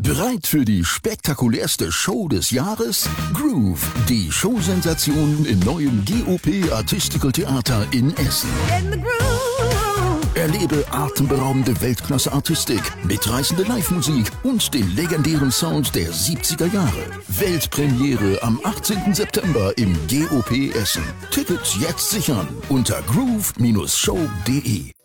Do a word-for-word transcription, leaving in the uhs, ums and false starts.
Bereit für die spektakulärste Show des Jahres? Groove, die Showsensation im neuen G O P Artistical Theater in Essen. In the groove. Erlebe atemberaubende Weltklasse-Artistik, mitreißende Live-Musik und den legendären Sound der siebziger Jahre. Weltpremiere am achtzehnten September im G O P Essen. Tickets jetzt sichern unter groove Bindestrich show punkt de.